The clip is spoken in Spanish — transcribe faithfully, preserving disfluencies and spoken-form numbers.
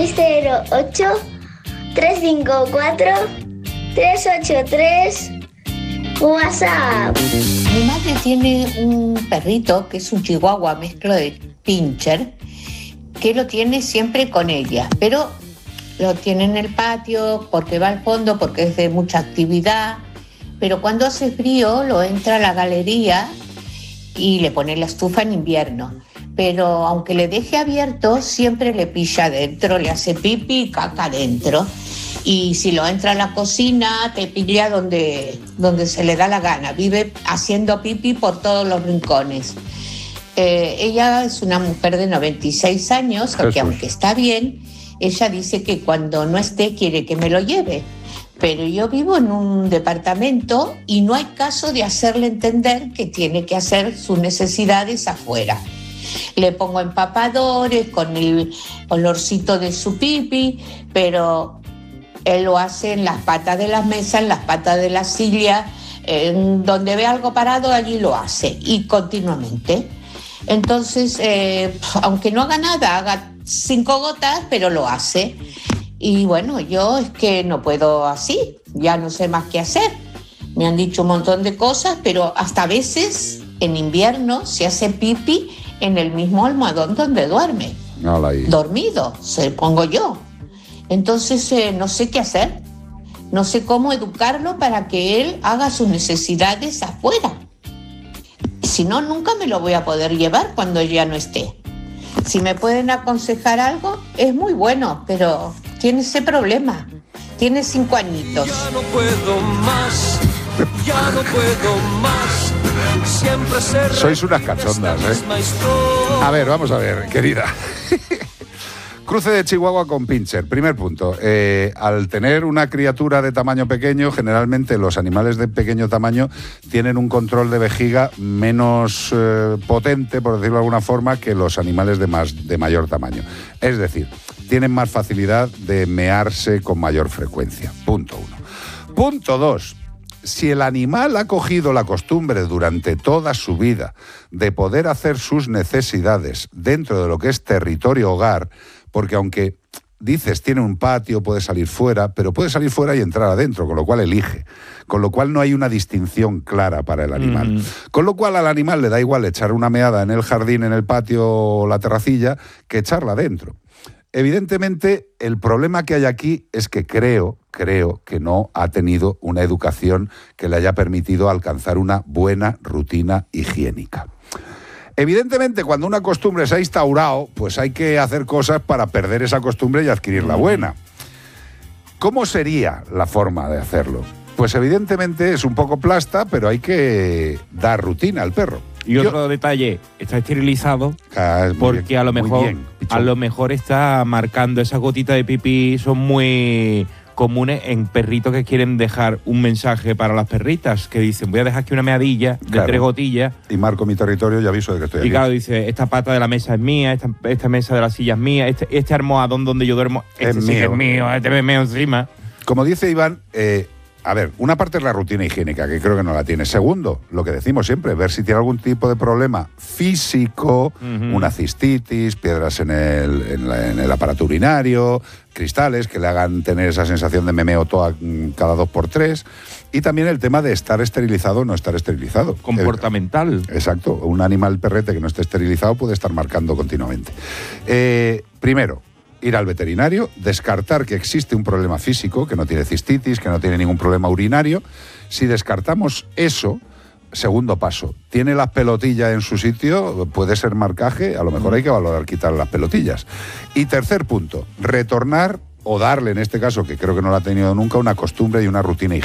seis cero ocho, tres cinco cuatro, tres ocho tres. WhatsApp. Mi madre tiene un perrito que es un chihuahua mezcla de pincher, que lo tiene siempre con ella, pero lo tiene en el patio porque va al fondo, porque es de mucha actividad, pero cuando hace frío lo entra a la galería y le pone la estufa en invierno. Pero aunque le deje abierto, siempre le pilla adentro, le hace pipi y caca adentro. Y si lo entra a la cocina, te pilla donde, donde se le da la gana. Vive haciendo pipi por todos los rincones. Eh, ella es una mujer de noventa y seis años, que aunque está bien, ella dice que cuando no esté quiere que me lo lleve. Pero yo vivo en un departamento y no hay caso de hacerle entender que tiene que hacer sus necesidades afuera. Le pongo empapadores con el olorcito de su pipi, pero él lo hace en las patas de la mesa, en las patas de la silla, en donde ve algo parado, allí lo hace, y continuamente. Entonces, eh, aunque no haga nada, haga cinco gotas, pero lo hace. Y bueno, yo es que no puedo así, ya no sé más qué hacer. Me han dicho un montón de cosas, pero hasta a veces en invierno se hace pipi en el mismo almohadón donde duerme. Dormido, se pongo yo. Entonces eh, no sé qué hacer, no sé cómo educarlo para que él haga sus necesidades afuera. Si no, nunca me lo voy a poder llevar cuando ya no esté. Si me pueden aconsejar algo, es muy bueno, pero tiene ese problema. Tiene cinco añitos. Ya no puedo más, ya no puedo más. Siempre se Sois unas cachondas, ¿eh? A ver, vamos a ver, querida. Cruce de Chihuahua con pincher. Primer punto. Eh, al tener una criatura de tamaño pequeño, generalmente los animales de pequeño tamaño tienen un control de vejiga menos eh, potente, por decirlo de alguna forma, que los animales de, más, de mayor tamaño. Es decir, tienen más facilidad de mearse con mayor frecuencia. Punto uno. Punto dos. Si el animal ha cogido la costumbre durante toda su vida de poder hacer sus necesidades dentro de lo que es territorio hogar, porque aunque dices tiene un patio, puede salir fuera, pero puede salir fuera y entrar adentro, con lo cual elige. Con lo cual no hay una distinción clara para el animal. Mm. Con lo cual al animal le da igual echar una meada en el jardín, en el patio o la terracilla, que echarla dentro. Evidentemente, el problema que hay aquí es que creo, creo que no ha tenido una educación que le haya permitido alcanzar una buena rutina higiénica. Evidentemente, cuando una costumbre se ha instaurado, pues hay que hacer cosas para perder esa costumbre y adquirir la buena. ¿Cómo sería la forma de hacerlo? Pues evidentemente es un poco plasta, pero hay que dar rutina al perro. Y otro Yo, detalle, está esterilizado ah, porque bien, a lo mejor bien, a lo mejor está marcando esas gotitas de pipí, son muy comunes en perritos que quieren dejar un mensaje para las perritas, que dicen, voy a dejar aquí una meadilla de claro. tres gotillas. Y marco mi territorio y aviso de que estoy y aquí. Y claro, dice, esta pata de la mesa es mía, esta, esta mesa de la silla es mía, este, este almohadón donde yo duermo, este es sí mío. es mío, este me meo encima. Como dice Iván, eh, a ver, una parte es la rutina higiénica, que creo que no la tiene. Segundo, lo que decimos siempre, ver si tiene algún tipo de problema físico, uh-huh. una cistitis, piedras en el, en, la, en el aparato urinario, cristales que le hagan tener esa sensación de memeo toda, cada dos por tres. Y también el tema de estar esterilizado o no estar esterilizado. Comportamental. Eh, exacto. Un animal perrete que no esté esterilizado puede estar marcando continuamente. Eh, primero, ir al veterinario, descartar que existe un problema físico, que no tiene cistitis, que no tiene ningún problema urinario. Si descartamos eso, segundo paso, tiene las pelotillas en su sitio, puede ser marcaje, a lo mejor hay que valorar quitar las pelotillas. Y tercer punto, retornar o darle, en este caso, que creo que no lo ha tenido nunca, una costumbre y una rutina higiénica.